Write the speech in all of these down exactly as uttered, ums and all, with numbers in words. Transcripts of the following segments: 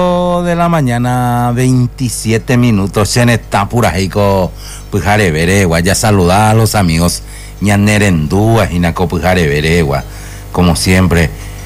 De la mañana, veintisiete minutos. En esta pura jico, pujare veregua. Ya saludar a los amigos. Ñanerendúa, Jinaco pujare veregua. Como siempre,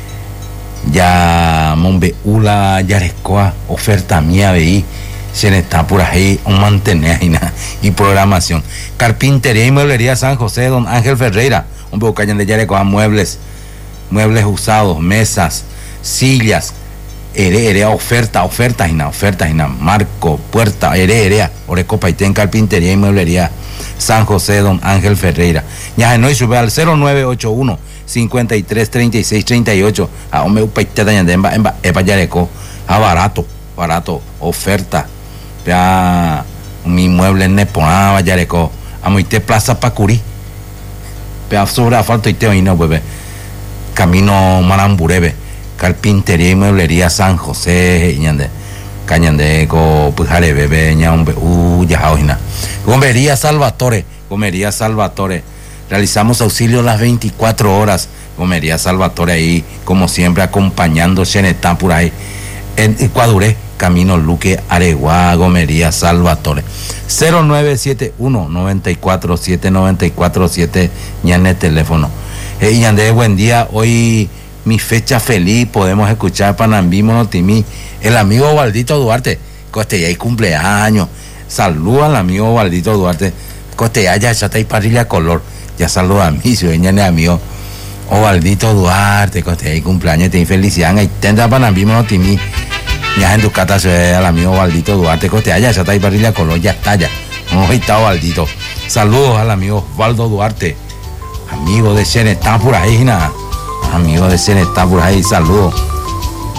ya Monbeula, Yarescoa, oferta mía veí. Se está por ahí, un mantener y programación. Carpintería y mueblería San José, don Ángel Ferreira. Un poco cañan de Yarescoa, muebles, muebles usados, mesas, sillas. Ere, ere, oferta, oferta, hina, oferta, hina, marco, puerta, ere, ere, oreco paitén, carpintería y mueblería San José, don Ángel Ferreira. Ya no, y sube al cero nueve ocho uno, cincuenta y tres, treinta y seis, treinta y ocho. A hombre, paité, dañan de emba, emba, epa, yareco, a barato, barato, oferta. Ya, mi mueble neponaba, yareco, a moite plaza Pacurí. Pea sobre asfalto y teo, y no, bebé. Camino Maramburebe. Carpintería y mueblería San José, ñande, cañandeco, pujare bebé, ñambe, uh, ya hoina. Gomería Salvatore, Gomería Salvatore. Realizamos auxilio las veinticuatro horas. Gomería Salvatore ahí, como siempre, acompañando Xenetán por ahí. En Ecuaduré, Camino Luque, Areguá, Gomería Salvatore. cero nueve siete uno, nueve cuatro siete, nueve cuatro siete, ñane teléfono. Hey, ñande, buen día, hoy. Mi fecha feliz, podemos escuchar Panambí Monotimí, el amigo Waldito Duarte, coste ya hay cumpleaños, saluda al amigo Waldito Duarte, coste ya ya está ahí parrilla color, ya saluda a mí, si venía el amigo Waldito Duarte, coste ya hay cumpleaños, te felicidad, ahí tendrá Panambí Monotimí, ya en tu cata se ve al amigo Waldito Duarte, coste ya ya está ahí parrilla color, ya está ya, no está Waldito, saludos al amigo Waldo Duarte, amigo de Xenetán por ahí, nada. Amigos de Xenetán por ahí, saludos.